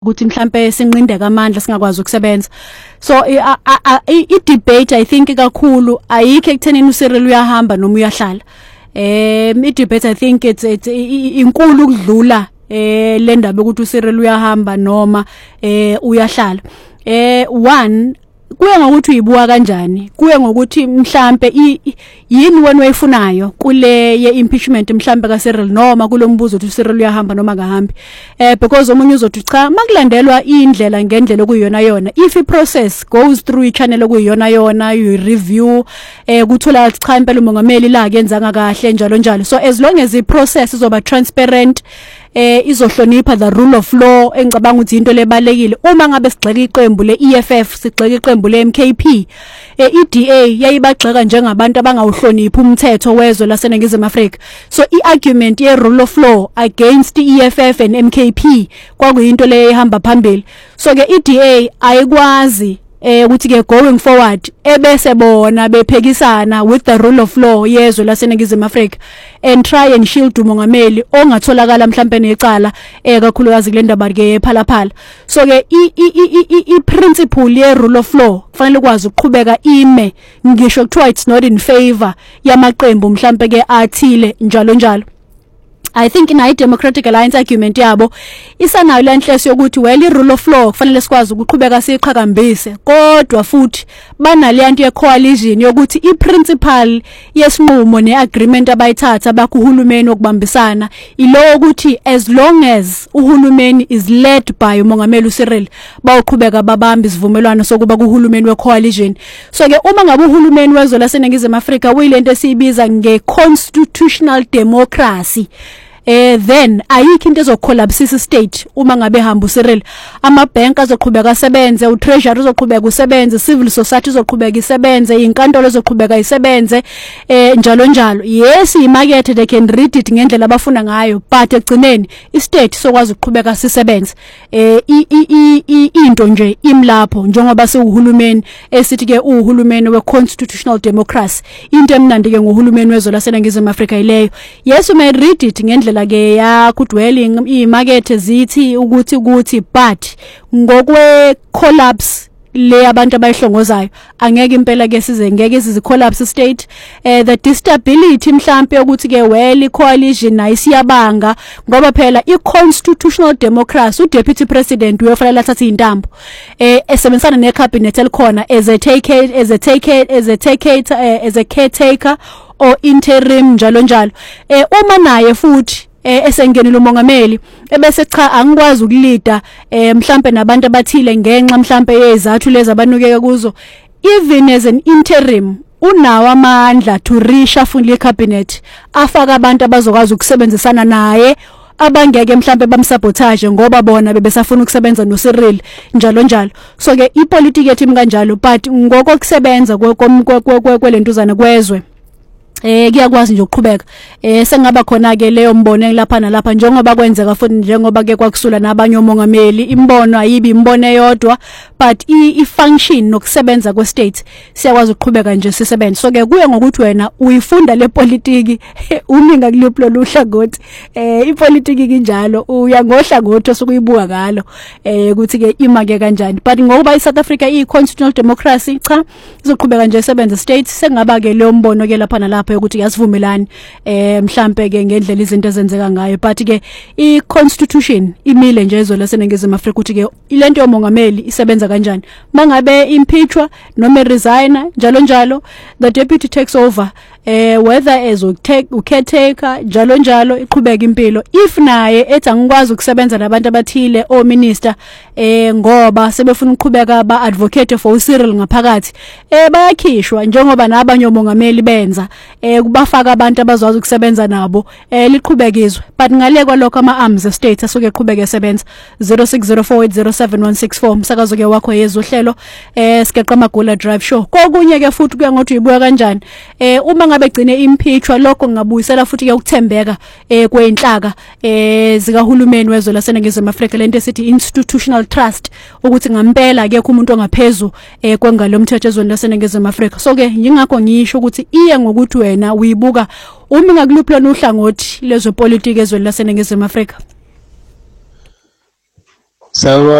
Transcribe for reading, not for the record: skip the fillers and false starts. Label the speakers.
Speaker 1: ukuthi mhlambe sinqindeka amandla singakwazi ukusebenza. So I debate I think kakhulu ayikho ekuthenini uCyril uyahamba noma uyahlala. I debate I think it's inkulu ukudlula le ndaba ukuthi uCyril uyahamba noma uyahlala. One kuye ngokuthi uyibuka kanjani, kuye ngokuthi mhlambe yini wena oyifunayo kule ye impeachment mhlambe kaCyril noma kulombuzo ukuthi uCyril uyahamba noma akahambi. Because omunye uzothi cha makulandelwa indlela ngendlela okuyiyona yona, if I process goes through I channel okuyiyona yona, you review kuthola ukuthi cha impela umongameli la akenzanga kahle njalo njalo. So as long as I process izoba transparent, izohlonipha the rule of law, engicabanga ukuthi into lebalekile. Uma ngabe sigxeka iqembu le EFF, sigxeka iqembu le MKP, iDA yayibagxeka njengabantu abangawuhloniphi umthetho wezwe laseNingizimu Afrika. So iargument ye rule of law against EFF and MKP kwakuyinto le ehamba phambili. So ke iDA ayikwazi ukuthi ke going forward ebese bona bephekisana with the rule of law yezwe laseNingizimu Afrika and try and shield umongameli ongatholakala mhlambe necala kakhulukazi kule ndaba ke phalaphala. So ke I principle ye rule of law kufanele ukwazi ukuqhubeka ime, ngisho kuthiwa it's not in favor yamaqembu mhlambe ke athile njalo njalo. I think in a Democratic Alliance argument yabo isanayo lenhlese yokuthi well rule of law kufanele sikwazi ukuqhubeka siqhakambise, kodwa futhi banaliyanto ye coalition yokuthi I principle yesinqumo neagreement abayithatha bakuhulumeni okubambisana ilo ukuthi as long as uhulumeni is led by umongameli uCyril bawuqhubeka babamba isivumelwano sokuba kuhulumeni we coalition. So ke uma ngabe uhulumeni wezwe laseNingizimu Afrika uyilento esibiza nge-constitutional democracy, then ayikho into ezocollapse state uma ngabe hamba uCyril. Amabhank azoqhubeka asebenze, uTreasury uzoqhubeka usebenze, civil society izoqhubeka isebenze, inkantolo izoqhubeka isebenze njalo njalo. Yes imarket they can read it ngendlela abafuna ngayo, but egcineni istate sokwazi ukuqhubeka sisebenze. Into nje imlapho njengoba sewuhulumeni esithi ke uhulumeni we constitutional democracy. Into emnandi ke ngohulumeni wezwe laseNingizimu Afrika ileyo. Yes you may read it ngendlela ke ya kudwelling imarket zithi ukuthi but ngokwe collapse le abantu abayihlongozayo angeke impela ke size ngeke sizi collapse state. The instability mhlambe ukuthi ke well coalition ayisiyabanga ngoba phela I-constitutional democracy uDeputy President uyofanele athathe intambo esebenzisana necabinet elikhona as a caretaker or interim njalo njalo. Uma naye futhi esengenile umongameli ebese cha angikwazi ukulida mhlambe nabantu abathile ngenxa mhlambe yezathu lezi abanukeke kuzo, even as an interim unawo amandla to reshuffle icabinet afaka abantu abazokwazi ukusebenzisana naye abangeke mhlambe bamsabotage ngoba bona bebesafuna ukusebenza noCyril njalo njalo. So ke ipolitiki yethu kanjalo, but ngokusebenza kwelentuzana kwezwe kuyakwazi nje ukuqhubeka. Sengaba khona ke leyo mbono lapha nalapha njengoba kwenzeka futhi njengoba ke kwakusula nabanye omongameli, imbono ayibi imbono eyodwa, but I-function nokusebenza kwe-state siyakwazi ukuqhubeka nje sisebenze. So ke kuye ngokuthi wena uyifunda le politiki uminga kulipho luhlangothi. Ipolitiki kinjalo uyangohlangothi osokuyibuka ngalo ukuthi ke imake kanjani, but ngoba iSouth Africa i-constitutional democracy cha izoqhubeka nje isebenza state. Sengaba ke leyo mbono ke lapha nalapha ukuthi yasivumelani mhlambe ke ngendlela izinto ezenzeka ngayo, but ke I-constitution imile nje ezwe laseNingizimu Afrika ukuthi ke ilento yomongameli isebenza kanjani. Mangabe impeachwa noma resign njalo njalo, the deputy takes over whether as caretaker njalo njalo iqhubeka impilo. If naye ethi angikwazi ukusebenza nabantu abathile o minister ngoba sebefuna ukuqhubeka ba advocate for uCyril ngaphakathi bayakhishwa njengoba nabanye omongameli benza kubafaka abantu abazwazi ukusebenza nabo liqhubeka izwe. But ngale kwalokho ama-arms estate asuke eqhubeka esebenza. 0604807164 msakazo ke wakho yezohlelo sikeqa Magula Drive Show. Kokunye ke futhi kuya ngothi uyibuka kanjani uma ngabe gcine impeachwa, lokho ngabuyisela futhi ke ukuthembeka kweinhlaka zikahulumeni wezwe laseNingizimu Afrika, lento esithi institutional trust, ukuthi ngampela akekho umuntu ongaphezulu kwengalo mthetho ezweni laseNingizimu Afrika. So ke ngingakho ngisho ukuthi iye ngokuthi wena uyibuka uma ngakulipho uhlangothi lezo politiki ezweni laseNingizimu Afrika.
Speaker 2: Sawubona.